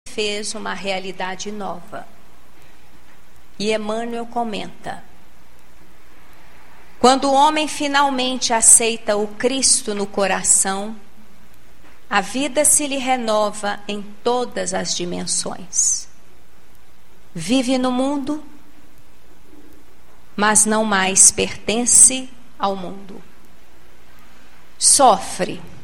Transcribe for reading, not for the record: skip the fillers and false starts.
fez uma realidade nova. E Emmanuel comenta: quando o homem finalmente aceita o Cristo no coração, a vida se lhe renova em todas as dimensões. Vive no mundo, mas não mais pertence ao mundo. Sofre,